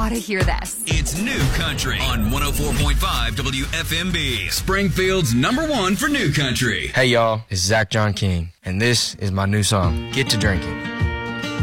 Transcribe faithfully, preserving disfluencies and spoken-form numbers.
gotta hear this. It's New Country on one oh four point five W F M B. Springfield's number one for New Country. Hey, y'all. It's Zach John King, and this is my new song, Get to Drinking.